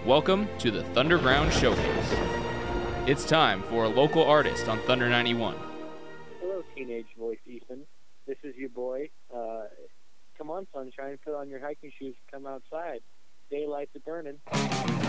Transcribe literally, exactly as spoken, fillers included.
Welcome to the Thunderground Showcase. It's time for a local artist on Thunder ninety-one. Hello, teenage voice Ethan. This is your boy. Uh, come on, sunshine, put on your hiking shoes, come outside. Daylight's a burning.